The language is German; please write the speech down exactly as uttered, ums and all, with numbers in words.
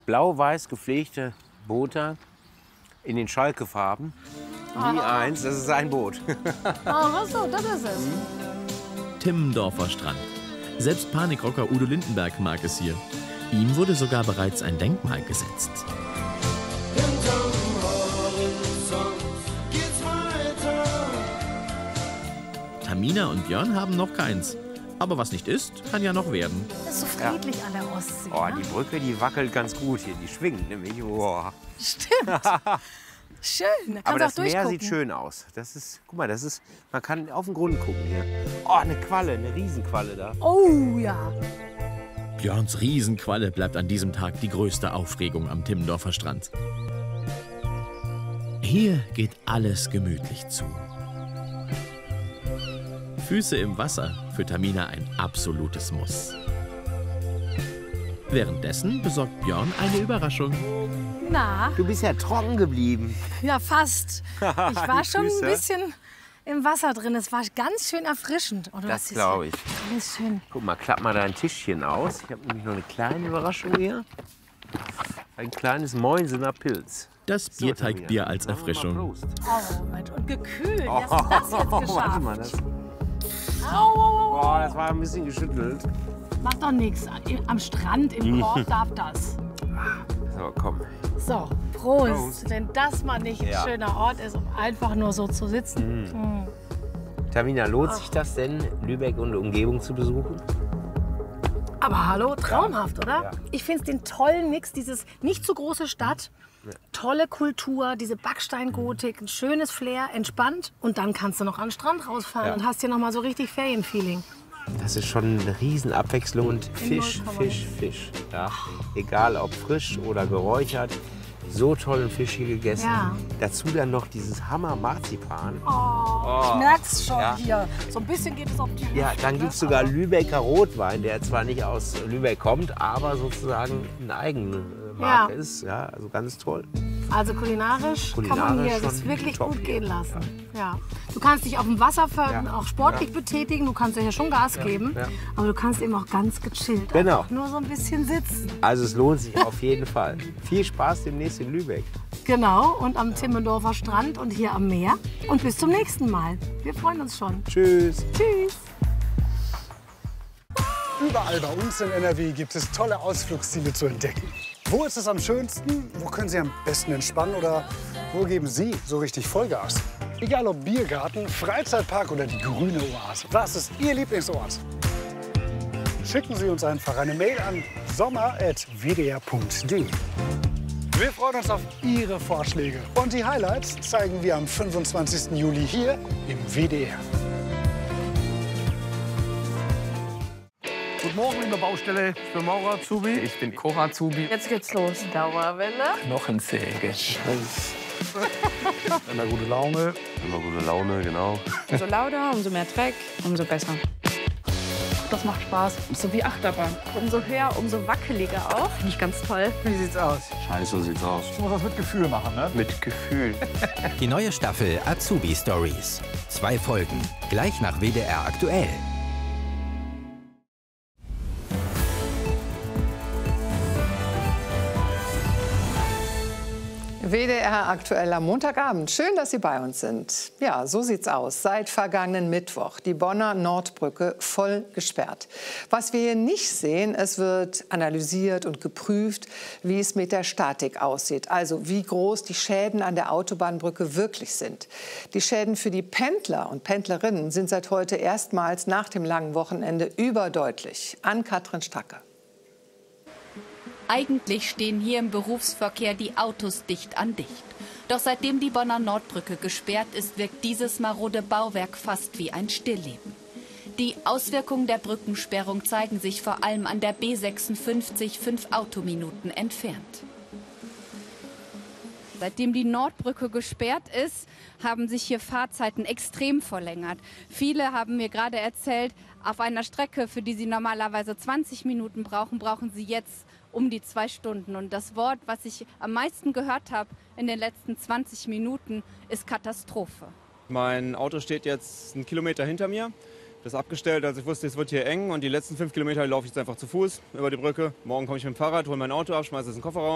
Blau-weiß gepflegte Boote in den Schalke-Farben. Nie eins, das ist ein Boot. Ach so, das ist es. Timmendorfer Strand. Selbst Panikrocker Udo Lindenberg mag es hier. Ihm wurde sogar bereits ein Denkmal gesetzt. Tamina und Björn haben noch keins. Aber was nicht ist, kann ja noch werden. Das ist so friedlich ja. an der Ostsee. Oh, ne? die Brücke, die wackelt ganz gut hier. Die schwingt nämlich. Oh. Stimmt. Schön. Da kannst Aber du das auch Meer durchgucken. sieht schön aus. Das ist, guck mal, das ist, man kann auf den Grund gucken hier. Oh, eine Qualle, eine Riesenqualle da. Oh ja. Björns Riesenqualle bleibt an diesem Tag die größte Aufregung am Timmendorfer Strand. Hier geht alles gemütlich zu. Füße im Wasser für Tamina ein absolutes Muss. Währenddessen besorgt Björn eine Überraschung. Na, Du bist ja trocken geblieben. ja fast. Ich war Die schon ein Füße. bisschen im Wasser drin. Es war ganz schön erfrischend. Oh, du Das hast hier glaube ich. Alles schön. Guck mal, klapp mal dein Tischchen aus. Ich habe nämlich noch eine kleine Überraschung hier. Ein kleines Moinsener Pilz. Das So, Bierteigbier Tamina, als machen wir mal Erfrischung. Prost. Oh, Mensch. Und gekühlt. Wie Oh, hast du das jetzt geschafft? warte mal, das, Au, au, au, au. boah, das war ein bisschen geschüttelt. Macht doch nichts. Am Strand, im Korb darf das. So, komm. So, Prost. Prost. Wenn das mal nicht ein Ja. schöner Ort ist, um einfach nur so zu sitzen. Mm. Tamina, lohnt sich das denn, Lübeck und Umgebung zu besuchen? Aber hallo, traumhaft, oder? Ja. Ich finde den tollen Mix, dieses nicht zu große Stadt, tolle Kultur, diese Backsteingotik, ein schönes Flair, entspannt. Und dann kannst du noch an den Strand rausfahren Ja. und hast hier noch mal so richtig Ferienfeeling. Das ist schon eine Riesenabwechslung und Fisch, null Komma Fisch, Fisch. Ja. Egal ob frisch oder geräuchert, so tollen Fisch hier gegessen. Ja. Dazu dann noch dieses Hammer Marzipan. Oh, ich merk's schon Ja. hier. So ein bisschen geht es auf die Ja, Hüfte, dann ne? gibt es sogar Aber- Lübecker Rotwein, der zwar nicht aus Lübeck kommt, aber sozusagen eine eigene Marke Ja. ist. Ja, also ganz toll. Also kulinarisch, kann man Kulinarisch hier das schon wirklich top gut hier. gehen lassen. Ja. Du kannst dich auf dem Wasser ver- Ja. auch sportlich betätigen, du kannst ja hier schon Gas geben, ja. aber du kannst eben auch ganz gechillt Genau. einfach nur so ein bisschen sitzen. Also es lohnt sich auf jeden Fall. Viel Spaß demnächst in Lübeck. Genau, und am Timmendorfer Strand und hier am Meer. Und bis zum nächsten Mal. Wir freuen uns schon. Tschüss. Tschüss. Überall bei uns in N R W gibt es tolle Ausflugsziele zu entdecken. Wo ist es am schönsten? Wo können Sie am besten entspannen? Oder wo geben Sie so richtig Vollgas? Egal ob Biergarten, Freizeitpark oder die grüne Oase. Was ist Ihr Lieblingsort? Schicken Sie uns einfach eine Mail an sommer at w d r punkt d e. Wir freuen uns auf Ihre Vorschläge. Und die Highlights zeigen wir am fünfundzwanzigsten Juli hier im W D R. Guten Morgen, liebe Baustelle. Ich bin Maurer Zubi. Ich bin Cora Zubi. Jetzt geht's los. Dauerwelle. Knochensäge. Immer gute Laune. Immer gute Laune, genau. Umso lauter, umso mehr Dreck, umso besser. Das macht Spaß. So wie Achterbahn. Umso höher, umso wackeliger auch. Finde ich ganz toll. Wie sieht's aus? Scheiße sieht's aus. Ich muss das mit Gefühl machen, ne? Mit Gefühl. Die neue Staffel Azubi Stories. Zwei Folgen, gleich nach W D R aktuell. W D R aktuell am Montagabend. Schön, dass Sie bei uns sind. Ja, so sieht's aus. Seit vergangenen Mittwoch die Bonner Nordbrücke voll gesperrt. Was wir hier nicht sehen, es wird analysiert und geprüft, wie es mit der Statik aussieht. Also wie groß die Schäden an der Autobahnbrücke wirklich sind. Die Schäden für die Pendler und Pendlerinnen sind seit heute erstmals nach dem langen Wochenende überdeutlich. Ann-Kathrin Stracke. Eigentlich stehen hier im Berufsverkehr die Autos dicht an dicht. Doch seitdem die Bonner Nordbrücke gesperrt ist, wirkt dieses marode Bauwerk fast wie ein Stillleben. Die Auswirkungen der Brückensperrung zeigen sich vor allem an der B sechsundfünfzig, fünf Autominuten entfernt. Seitdem die Nordbrücke gesperrt ist, haben sich hier Fahrzeiten extrem verlängert. Viele haben mir gerade erzählt, auf einer Strecke, für die sie normalerweise zwanzig Minuten brauchen, brauchen sie jetzt um die zwei Stunden. Und das Wort, was ich am meisten gehört habe in den letzten zwanzig Minuten, ist Katastrophe. Mein Auto steht jetzt einen Kilometer hinter mir. Das ist abgestellt, also ich wusste, es wird hier eng. Und die letzten fünf Kilometer laufe ich jetzt einfach zu Fuß über die Brücke. Morgen komme ich mit dem Fahrrad, hole mein Auto ab, schmeiße es in den Kofferraum.